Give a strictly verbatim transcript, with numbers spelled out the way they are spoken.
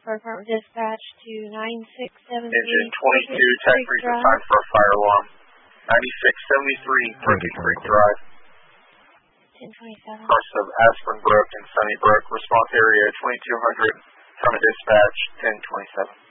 for Department Dispatch to nine six seven three. Engine twenty-two, Tech Freeze, time for a fire alarm. ninety-six seventy-three, Turkey Creek Drive. ten twenty-seven. Cross of Aspen Brook and Sunnybrook. Response area twenty-two hundred. Department Dispatch ten twenty-seven.